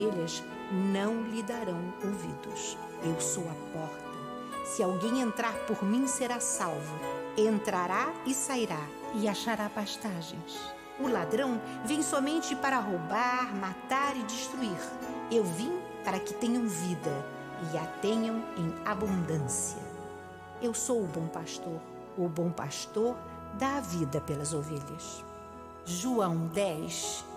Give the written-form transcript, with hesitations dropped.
Eles não lhe darão ouvidos. Eu sou a porta. Se alguém entrar por mim, será salvo. Entrará e sairá e achará pastagens. O ladrão vem somente para roubar, matar e destruir. Eu vim para que tenham vida e a tenham em abundância. Eu sou o bom pastor. O bom pastor dá a vida pelas ovelhas. João 10,